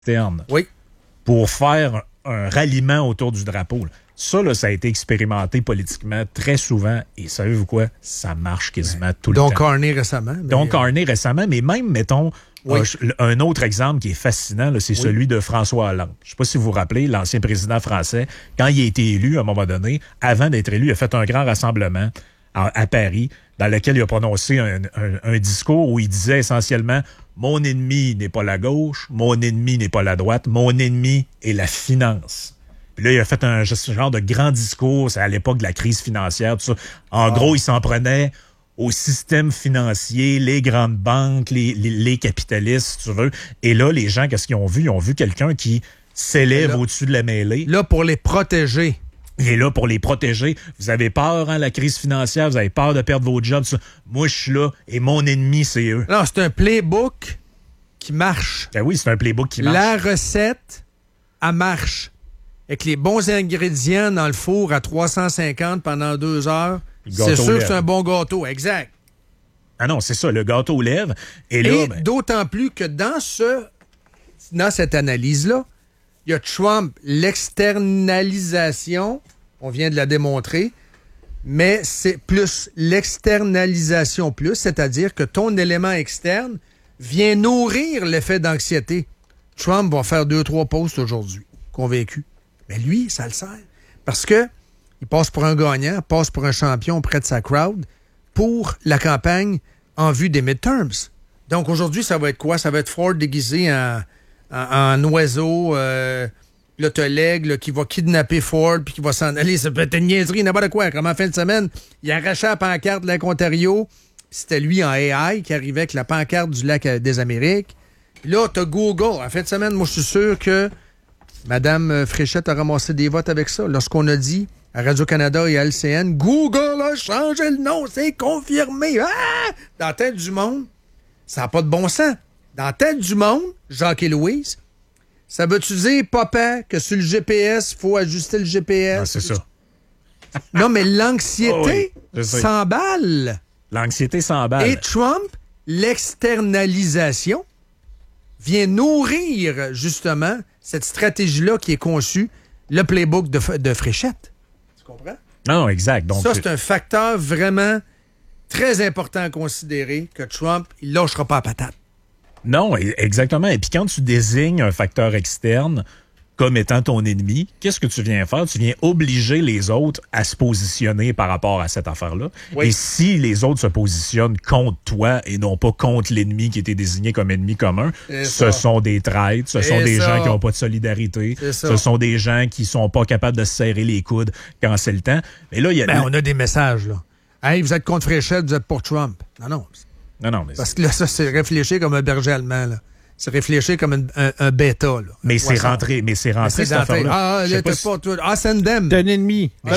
externe Oui. pour faire un ralliement autour du drapeau. Là. Ça, là, ça a été expérimenté politiquement très souvent. Et savez-vous quoi? Ça marche quasiment tout le temps. Don Carney récemment. Don Carney récemment, mais même, mettons, un autre exemple qui est fascinant, là, c'est celui de François Hollande. Je ne sais pas si vous vous rappelez, l'ancien président français, quand il a été élu, à un moment donné, avant d'être élu, il a fait un grand rassemblement à Paris, dans lequel il a prononcé un discours où il disait essentiellement « Mon ennemi n'est pas la gauche, mon ennemi n'est pas la droite, mon ennemi est la finance ». Puis là, il a fait un genre de grand discours, c'est à l'époque de la crise financière, tout ça. En gros, il s'en prenait au système financier, les grandes banques, les capitalistes, si tu veux. Et là, les gens, qu'est-ce qu'ils ont vu? Ils ont vu quelqu'un qui s'élève au-dessus de la mêlée. Là, pour les protéger. Il est là pour les protéger. Vous avez peur, hein, la crise financière, vous avez peur de perdre votre job. Tout ça. Moi, je suis là et mon ennemi, c'est eux. Non, c'est un playbook qui marche. Ben oui, c'est un playbook qui marche. La recette, elle marche. Avec les bons ingrédients dans le four à 350 pendant 2 heures, c'est sûr que c'est un bon gâteau. Exact. Ah non, c'est ça, le gâteau lève. Et là, d'autant plus que dans cette analyse-là, il y a Trump, l'externalisation, on vient de la démontrer, mais c'est plus l'externalisation plus, c'est-à-dire que ton élément externe vient nourrir l'effet d'anxiété. Trump va faire 2-3 posts aujourd'hui, convaincu. Mais lui, ça le sert. Parce que il passe pour un gagnant, passe pour un champion auprès de sa crowd pour la campagne en vue des midterms. Donc aujourd'hui, ça va être quoi? Ça va être Ford déguisé en oiseau, là, t'as l'aigle qui va kidnapper Ford puis qui va s'en aller. Ça peut être une niaiserie, n'importe quoi. Comme en fin de semaine, il arrachait la pancarte de Lac Ontario. C'était lui en AI qui arrivait avec la pancarte du Lac des Amériques. Là, t'as Google. En fin de semaine, moi, je suis sûr que Mme Fréchette a ramassé des votes avec ça. Lorsqu'on a dit à Radio-Canada et à LCN, Google a changé le nom, c'est confirmé. Ah! Dans la tête du monde, ça n'a pas de bon sens. Dans la tête du monde, Jacques et Louise, ça veut-tu dire, papa, que sur le GPS, il faut ajuster le GPS? Ah, c'est ça. Non, mais l'anxiété s'emballe. L'anxiété s'emballe. Et Trump, l'externalisation, vient nourrir, justement, cette stratégie-là qui est conçue, le playbook de Fréchette. Tu comprends? Non, exact. Donc, ça, c'est un facteur vraiment très important à considérer que Trump, il ne lâchera pas la patate. Non, exactement. Et puis quand tu désignes un facteur externe comme étant ton ennemi, qu'est-ce que tu viens faire? Tu viens obliger les autres à se positionner par rapport à cette affaire-là. Oui. Et si les autres se positionnent contre toi et non pas contre l'ennemi qui était désigné comme ennemi commun, ce sont des traîtres, ce sont des gens qui n'ont pas de solidarité, ce sont des gens qui sont pas capables de se serrer les coudes quand c'est le temps. Mais là, il y a on a des messages, là. Hey, vous êtes contre Fréchette, vous êtes pour Trump. Non. Non, mais parce que là, ça, c'est réfléchi comme un berger allemand, là. C'est réfléchi comme un bêta, là. Mais c'est rentré, cette affaire-là. Send-them. T'es un ennemi. Mais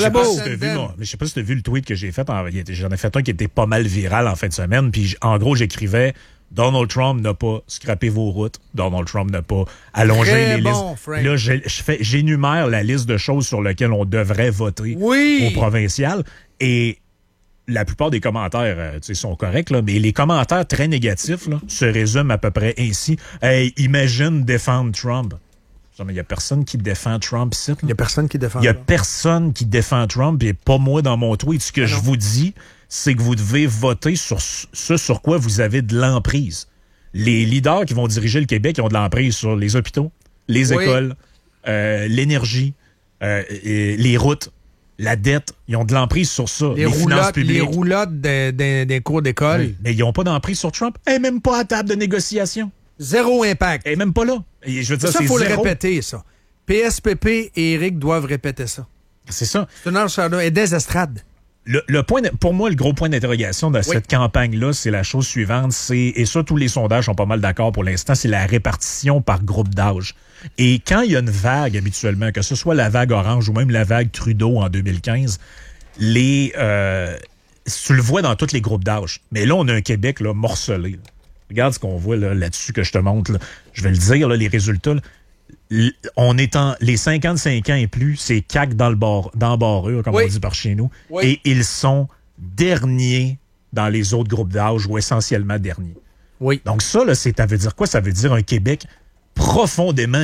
je sais pas si tu as vu le tweet que j'ai fait. J'en ai fait un qui était pas mal viral en fin de semaine. Puis, en gros, j'écrivais « Donald Trump n'a pas scrappé vos routes. Donald Trump n'a pas allongé les listes. » Là, j'énumère la liste de choses sur lesquelles on devrait voter au provincial. Et la plupart des commentaires sont corrects, là, mais les commentaires très négatifs là, se résument à peu près ainsi. Hey, imagine défendre Trump. Il n'y a personne qui défend Trump ici. Il n'y a personne qui défend Trump. Il n'y a personne qui défend Trump, et pas moi dans mon tweet. Ce que je vous dis, c'est que vous devez voter sur ce sur quoi vous avez de l'emprise. Les leaders qui vont diriger le Québec, ils ont de l'emprise sur les hôpitaux, les écoles, l'énergie, les routes. La dette, ils ont de l'emprise sur ça. Les finances publiques. Les roulottes des cours d'école. Oui, mais ils n'ont pas d'emprise sur Trump. Et même pas à table de négociation. Zéro impact. Et même pas là. Et je veux dire, ça, il faut le répéter, ça. PSPP et Éric doivent répéter ça. C'est ça. C'est un Archard et des estrades. Pour moi, le gros point d'interrogation de cette campagne-là, c'est la chose suivante. Et ça, tous les sondages sont pas mal d'accord pour l'instant, c'est la répartition par groupe d'âge. Et quand il y a une vague, habituellement, que ce soit la vague orange ou même la vague Trudeau en 2015, tu le vois dans tous les groupes d'âge. Mais là, on a un Québec là, morcelé. Là. Regarde ce qu'on voit là-dessus que je te montre. Là. Je vais le dire, là, les résultats. Là. On est les 55 ans et plus, c'est CAQ dans barrure, comme on dit par chez nous. Oui. Et ils sont derniers dans les autres groupes d'âge ou essentiellement derniers. Oui. Donc ça, là, ça veut dire quoi? Ça veut dire un Québec profondément